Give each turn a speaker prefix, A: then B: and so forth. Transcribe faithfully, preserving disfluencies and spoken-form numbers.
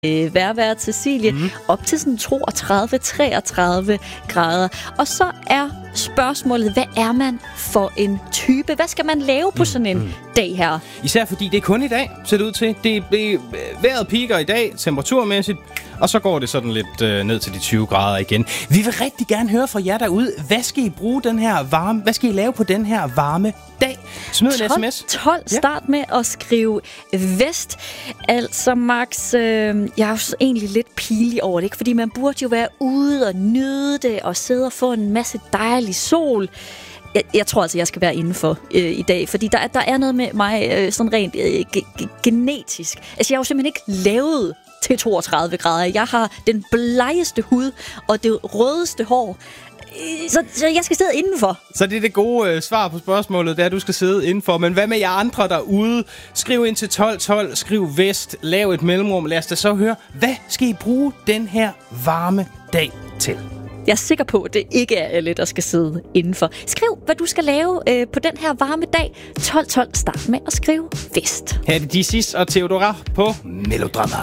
A: øh, vejrvejr til Cecilie, mm. op til sådan toogtredive til treogtredive grader. Og så er spørgsmålet, hvad er man for en type? Hvad skal man lave på sådan en mm. dag her?
B: Især fordi det er kun i dag, ser det ud til. Det, det, vejret piker i dag, temperaturmæssigt, og så går det sådan lidt øh, ned til de tyve grader igen. Vi vil rigtig gerne høre fra jer derude. Hvad skal I bruge den her varme? Hvad skal I lave på den her varme dag? Smid en sms.
A: tolv Start ja. med at skrive vest. Altså, Max, øh, jeg er jo egentlig lidt pinlig over det, ikke? Fordi man burde jo være ude og nyde det, og sidde og få en masse dejlig sol. Jeg, jeg tror altså, jeg skal være indenfor øh, i dag, fordi der, der er noget med mig øh, sådan rent øh, ge- genetisk. Altså, jeg er jo simpelthen ikke lavet til toogtredive grader. Jeg har den blegeste hud og det rødeste hår. Så, så jeg skal sidde indenfor.
B: Så det er det gode øh, svar på spørgsmålet, det er, at du skal sidde indenfor. Men hvad med jer andre derude? Skriv ind til tolv tolv, skriv vest, lav et mellemrum. Lad os da så høre, hvad skal I bruge den her varme dag til?
A: Jeg er sikker på, at det ikke er alle, der skal sidde indenfor. Skriv, hvad du skal lave øh, på den her varme dag. tolv tolv, start med at skrive vest.
B: Her er det D C og Theodora på Melodrama.